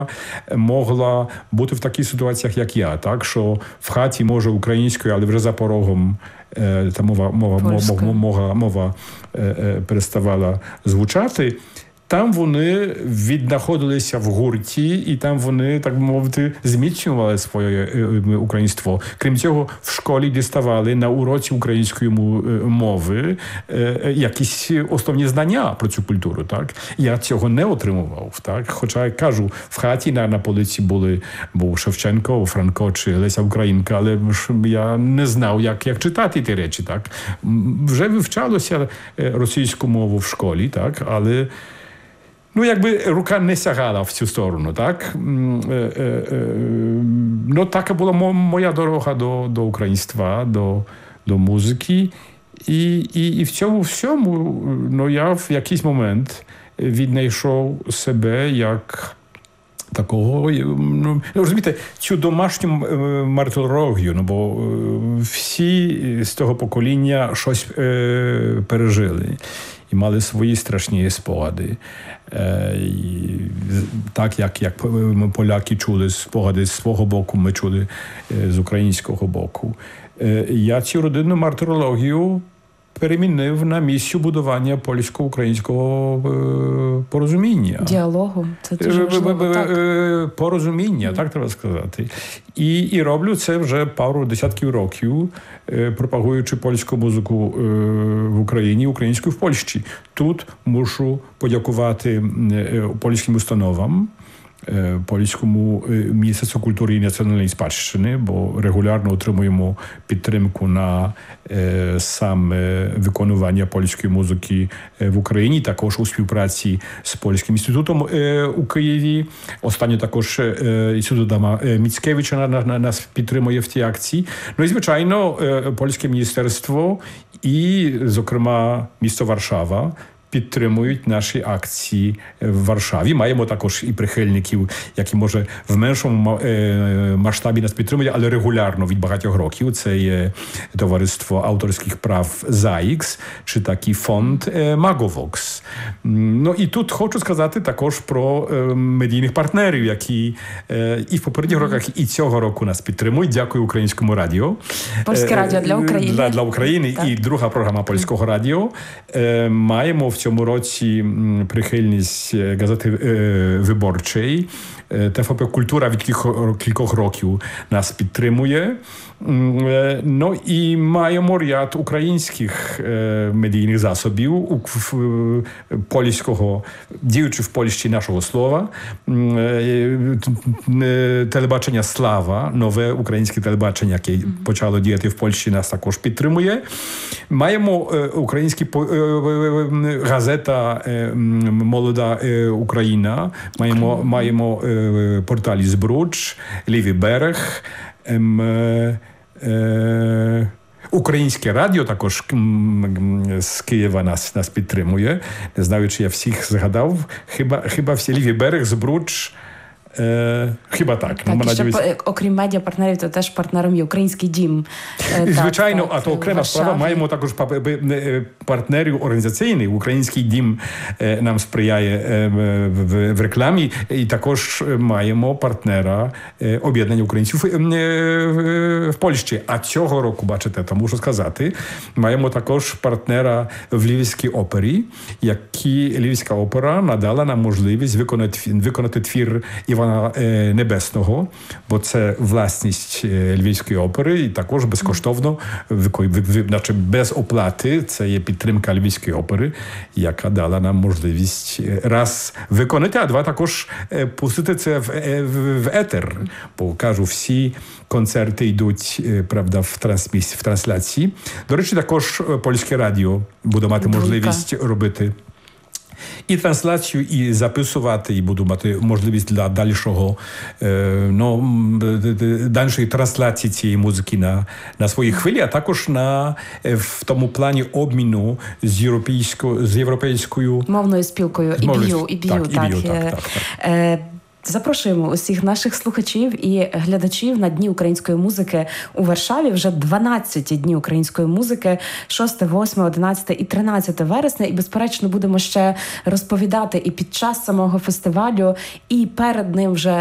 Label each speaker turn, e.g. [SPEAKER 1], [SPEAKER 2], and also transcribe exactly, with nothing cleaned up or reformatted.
[SPEAKER 1] могла бути в таких ситуаціях, як я, так, що в хаті може українською, але вже за порогом та мова, мова, мова, мова, мова переставала звучати. Там вони віднаходилися в гурті, і там вони, так би мовити, зміцнювали своє українство. Крім цього, в школі діставали на уроці української мови якісь основні знання про цю культуру. Так? Я цього не отримував. Так? Хоча, я кажу, в хаті на, на полиці були, був Шевченко, Франко чи Леся Українка, але я не знав, як, як читати ті речі. Так? Вже вивчалося російську мову в школі, так? Але ну, якби рука не сягала в цю сторону, так? Ну, така була моя дорога до, до українства, до, до музики. І, і, і в цьому всьому, ну, я в якийсь момент віднайшов себе як такого, ну, розумієте, цю домашню мартирологію, ну, бо всі з того покоління щось е, пережили і мали свої страшні спогади. Е, і, так, як, як ми, поляки, чули спогади з свого боку, ми чули е, з українського боку. Е, я цю родинну мартирологію перемінив на місію будування польсько-українського е, порозуміння.
[SPEAKER 2] Діалогу. Це дуже важливо, так.
[SPEAKER 1] Порозуміння, mm. так треба сказати. І, і роблю це вже пару десятків років, е, пропагуючи польську музику е, в Україні, українську в Польщі. Тут мушу подякувати е, польським установам, Польському Міністерству культури і національної спадщини, бо регулярно отримуємо підтримку на е, саме виконування польської музики в Україні, також у співпраці з Польським інститутом е, у Києві. Останньо також е, інститут Адама Міцкевича на, на, нас підтримує в цій акції. Ну і, звичайно, е, Польське міністерство і, зокрема, місто Варшава підтримують наші акції в Варшаві. Маємо також і прихильників, які, може, в меншому масштабі нас підтримують, але регулярно від багатьох років. Це є Товариство авторських прав ЗАІКС, чи такий фонд Magovox. Ну і тут хочу сказати також про медійних партнерів, які і в попередніх роках, і цього року нас підтримують. Дякую Українському радіо.
[SPEAKER 2] Польське радіо для України.
[SPEAKER 1] Для, для України.
[SPEAKER 2] Так.
[SPEAKER 1] І друга програма Польського радіо. Маємо в цьому році прихильність газети виборчої. Т Ф П «Культура» від кількох, кількох років нас підтримує. Ну і маємо ряд українських медійних засобів, польського, діючи в Польщі нашого слова. Телебачення «Слава», нове українське телебачення, яке mm-hmm. почало діяти в Польщі, нас також підтримує. Маємо українські газета «Молода Україна», маємо, mm-hmm. маємо порталі «Збруч», «Лівий берег», ем, е, е, Українське радіо також з Києва нас, нас підтримує. Не знаю, чи я всіх згадав. Хіба, хіба всі «Лівий берег», «Збруч», Е, хіба так.
[SPEAKER 2] Так, ну, і ще, надіюсь... окрім медіапартнерів, то теж партнером є Український дім.
[SPEAKER 1] Звичайно,
[SPEAKER 2] так,
[SPEAKER 1] а то окрема справа. Маємо також партнерів організаційних. Український дім нам сприяє в, в рекламі. І також маємо партнера об'єднання українців в, в Польщі. А цього року, бачите, то мушу сказати, маємо також партнера в Львівській опері, які Львівська опера надала нам можливість виконати, виконати твір Івана Небесного, бо це власність Львівської опери, і також безкоштовно, значить без оплати, це є підтримка Львівської опери, яка дала нам можливість раз виконати, а два також пустити це в, в, в етер, бо, кажу, всі концерти йдуть, правда, в, трансміс, в трансляції. До речі, також Польське радіо буде мати можливість робити і трансляцію, і записувати, і буду мати можливість для дальшого, ну, дальшої трансляції цієї музики на, на своїй хвилі, а також на, в тому плані обміну з європейською, з європейською
[SPEAKER 2] мовною спілкою і б'ю, і б'ю,
[SPEAKER 1] так,
[SPEAKER 2] так.
[SPEAKER 1] І б'ю, так, так, так.
[SPEAKER 2] Запрошуємо усіх наших слухачів і глядачів на Дні української музики у Варшаві. Вже дванадцяті Дні української музики, шосте, восьме, одинадцяте і тринадцяте вересня. І, безперечно, будемо ще розповідати і під час самого фестивалю, і перед ним вже